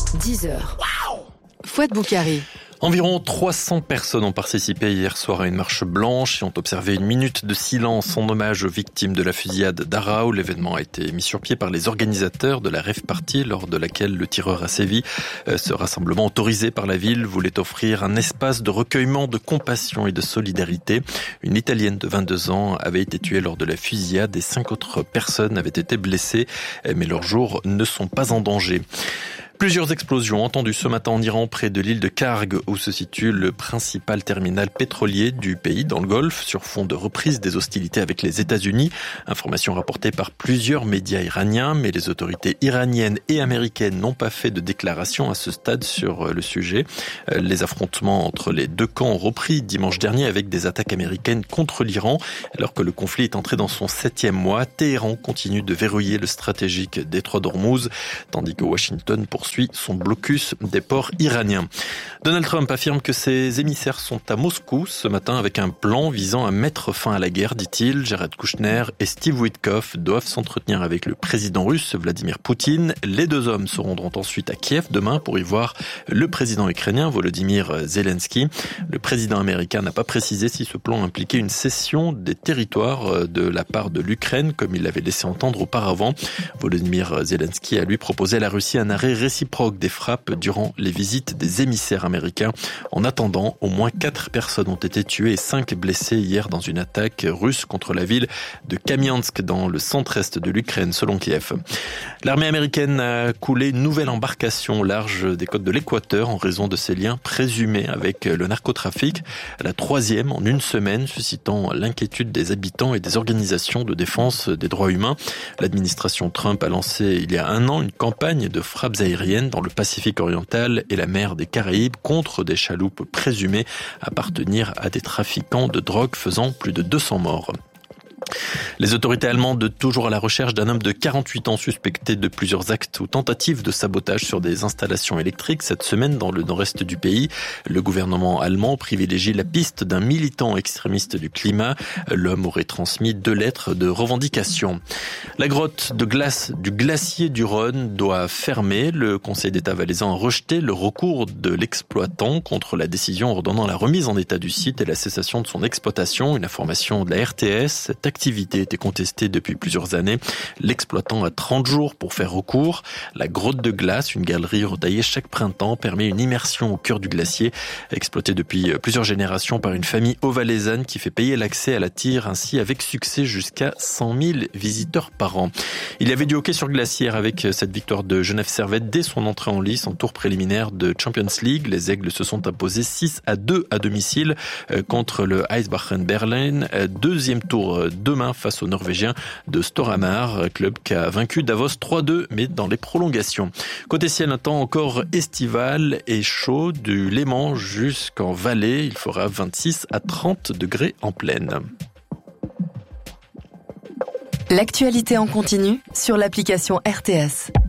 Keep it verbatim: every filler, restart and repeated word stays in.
dix heures. Wow. Fouad Boukari. Environ trois cents personnes ont participé hier soir à une marche blanche et ont observé une minute de silence en hommage aux victimes de la fusillade d'Arao. L'événement a été mis sur pied par les organisateurs de la rave party lors de laquelle le tireur a sévi. Ce rassemblement autorisé par la ville voulait offrir un espace de recueillement, de compassion et de solidarité. Une Italienne de vingt-deux ans avait été tuée lors de la fusillade et cinq autres personnes avaient été blessées, mais leurs jours ne sont pas en danger. Plusieurs explosions entendues ce matin en Iran près de l'île de Karg où se situe le principal terminal pétrolier du pays dans le Golfe sur fond de reprise des hostilités avec les États-Unis. Information rapportée par plusieurs médias iraniens, mais les autorités iraniennes et américaines n'ont pas fait de déclaration à ce stade sur le sujet. Les affrontements entre les deux camps ont repris dimanche dernier avec des attaques américaines contre l'Iran. Alors que le conflit est entré dans son septième mois, Téhéran continue de verrouiller le stratégique détroit d'Ormuz, tandis que Washington poursuit son blocus des ports iraniens. Donald Trump affirme que ses émissaires sont à Moscou ce matin avec un plan visant à mettre fin à la guerre, dit-il. Jared Kushner et Steve Witkoff doivent s'entretenir avec le président russe Vladimir Poutine. Les deux hommes se rendront ensuite à Kiev demain pour y voir le président ukrainien Volodymyr Zelensky. Le président américain n'a pas précisé si ce plan impliquait une cession des territoires de la part de l'Ukraine comme il l'avait laissé entendre auparavant. Volodymyr Zelensky a lui proposé à la Russie un arrêt réciproque des frappes durant les visites des émissaires américains. En attendant, au moins quatre personnes ont été tuées et cinq blessées hier dans une attaque russe contre la ville de Kamiansk dans le centre-est de l'Ukraine, selon Kiev. L'armée américaine a coulé une nouvelle embarcation au large des côtes de l'Équateur en raison de ses liens présumés avec le narcotrafic. La troisième en une semaine, suscitant l'inquiétude des habitants et des organisations de défense des droits humains. L'administration Trump a lancé il y a un an une campagne de frappes aériennes dans le Pacifique oriental et la mer des Caraïbes contre des chaloupes présumées appartenir à des trafiquants de drogue faisant plus de deux cents morts. Les autorités allemandes toujours à la recherche d'un homme de quarante-huit ans suspecté de plusieurs actes ou tentatives de sabotage sur des installations électriques cette semaine dans le nord-est du pays. Le gouvernement allemand privilégie la piste d'un militant extrémiste du climat. L'homme aurait transmis deux lettres de revendication. La grotte de glace du glacier du Rhône doit fermer. Le Conseil d'État valaisan a rejeté le recours de l'exploitant contre la décision ordonnant la remise en état du site et la cessation de son exploitation. Une information de la R T S. Cette activité était contestée depuis plusieurs années. L'exploitant a trente jours pour faire recours. La grotte de glace, une galerie retaillée chaque printemps, permet une immersion au cœur du glacier. Exploitée depuis plusieurs générations par une famille haut-valaisanne qui fait payer l'accès à la tire ainsi avec succès jusqu'à cent mille visiteurs par an. Il y avait du hockey sur glacière avec cette victoire de Genève Servette dès son entrée en lice en tour préliminaire de Champions League. Les Aigles se sont imposés six à deux à domicile contre le Eisbachen Berlin. Deuxième tour demain face aux Norvégiens de Storhamar, club qui a vaincu Davos trois deux, mais dans les prolongations. Côté ciel, un temps encore estival et chaud du Léman jusqu'en Valais. Il fera vingt-six à trente degrés en plaine. L'actualité en continu sur l'application R T S.